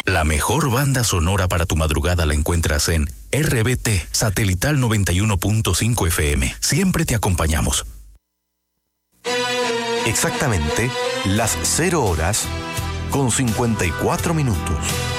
La mejor banda sonora para tu madrugada la encuentras en RBT Satelital 91.5 FM. Siempre te acompañamos. Exactamente las 0 horas con 54 minutos.